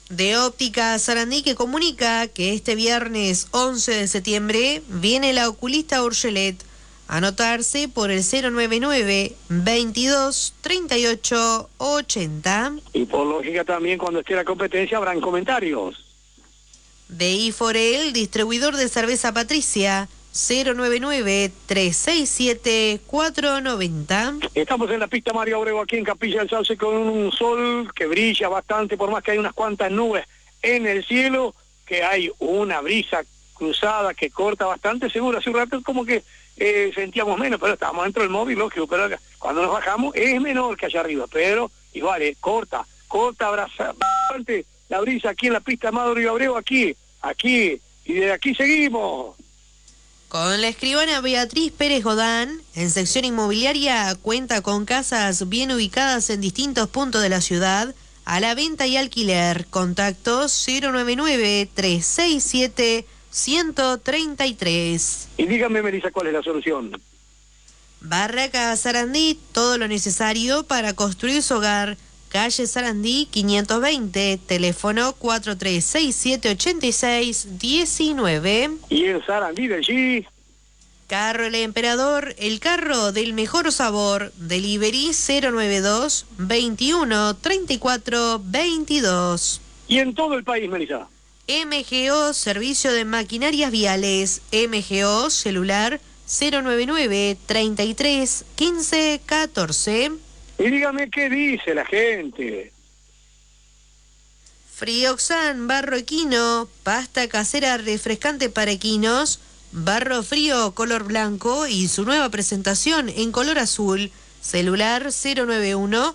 de Óptica Sarandí, que comunica que este viernes 11 de septiembre viene la oculista Urgelet. Anotarse por el 099 22 38 80. Y por lógica también cuando esté la competencia habrán comentarios. De Iforel, distribuidor de cerveza Patricia, 099 367 490. Estamos en la pista Mario Abreu, aquí en Capilla del Sauce, con un sol que brilla bastante, por más que hay unas cuantas nubes en el cielo, que hay una brisa cruzada que corta bastante, seguro. Hace un rato como que sentíamos menos, pero estábamos dentro del móvil, lógico, pero cuando nos bajamos es menor que allá arriba, pero igual, corta, abraza bastante la brisa aquí en la pista Mario Abreu, aquí, y de aquí seguimos. Con la escribana Beatriz Pérez Godán, en sección inmobiliaria, cuenta con casas bien ubicadas en distintos puntos de la ciudad, a la venta y alquiler. Contactos 099-367-133. Y dígame, Melissa, ¿cuál es la solución? Barraca Sarandí, todo lo necesario para construir su hogar. Calle Sarandí 520, teléfono 43678619. Y en Sarandí de allí. Carro El Emperador, el carro del mejor sabor. Delivery 092 21 34 22. Y en todo el país, Melissa. MGO, servicio de maquinarias viales. MGO, celular 099 33 15 14. Y dígame qué dice la gente. Frioxan, barro equino, pasta casera refrescante para equinos, barro frío color blanco y su nueva presentación en color azul. Celular 091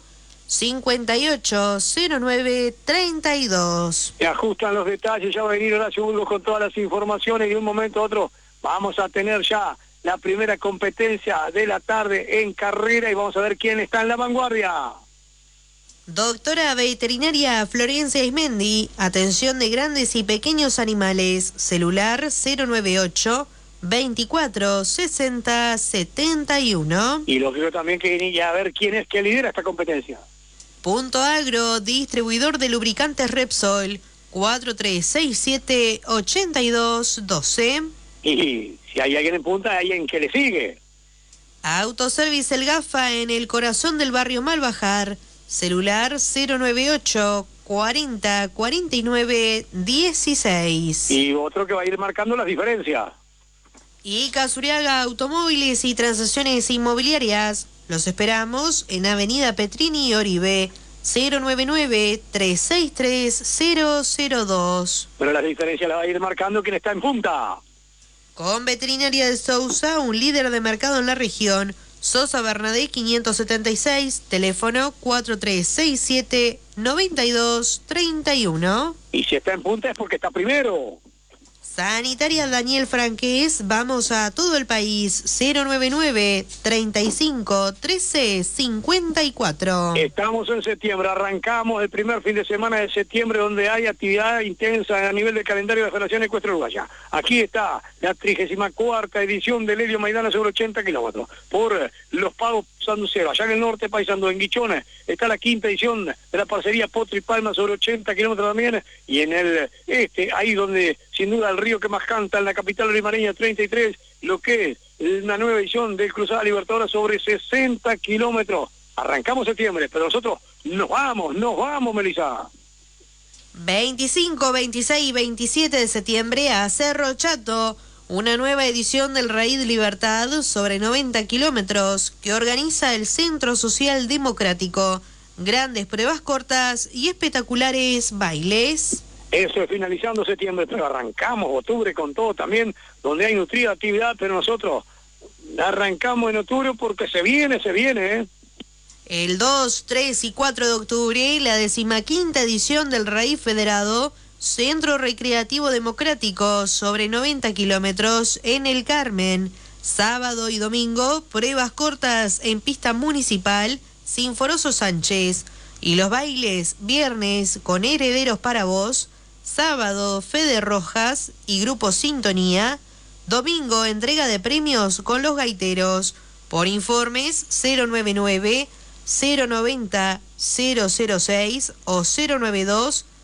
5809 32. Se ajustan los detalles, ya va a venir Horacio Burgos con todas las informaciones y de un momento a otro vamos a tener ya la primera competencia de la tarde en carrera y vamos a ver quién está en la vanguardia. Doctora Veterinaria Florencia Ismendi, atención de grandes y pequeños animales. Celular 098 24 60 71. Y lo creo también que viene a ver quién es que lidera esta competencia. Punto Agro, distribuidor de lubricantes Repsol, 4367 8212. Y si hay alguien en punta, hay alguien que le sigue. Autoservice El Gafa, en el corazón del barrio Malbajar. Celular 098 40 49 16. Y otro que va a ir marcando las diferencias. Y Casuriaga Automóviles y Transacciones Inmobiliarias. Los esperamos en Avenida Petrini y Oribe, 099 363 002. Pero las diferencias las va a ir marcando quien está en punta. Con Veterinaria de Sousa, un líder de mercado en la región. Sosa Bernadette 576, teléfono 4367 9231. Y si está en punta es porque está primero. Sanitaria Daniel Franqués, vamos a todo el país, 099 35 13 54. Estamos en septiembre, arrancamos el primer fin de semana de septiembre donde hay actividad intensa a nivel del calendario de la Federación Ecuestre Uruguaya. Aquí está la 34ª edición del Helio Maidana sobre 80 kilómetros por los pagos Sanducero. Allá en el norte, Paysandú, en Guichones, está la 5ª edición de la parcería Potro y Palma sobre 80 kilómetros también. Y en el este, ahí donde sin duda el río que más canta, en la capital limareña 33, lo que es una nueva edición del Cruzada Libertadora sobre 60 kilómetros. Arrancamos septiembre, pero nosotros nos vamos, Melissa. 25, 26 y 27 de septiembre a Cerro Chato, una nueva edición del Raíz Libertad sobre 90 kilómetros que organiza el Centro Social Democrático. Grandes pruebas cortas y espectaculares bailes. Eso es finalizando septiembre, pero arrancamos octubre con todo también, donde hay nutrida actividad, pero nosotros arrancamos en octubre porque se viene, ¿eh? El 2, 3 y 4 de octubre, la 15ª edición del Raíz Federado, Centro Recreativo Democrático sobre 90 kilómetros en El Carmen. Sábado y domingo, pruebas cortas en pista municipal, Sinforoso Sánchez. Y los bailes, viernes con Herederos para Vos, sábado Fede Rojas y Grupo Sintonía, domingo entrega de premios con los gaiteros. Por informes 099 090 006 o 092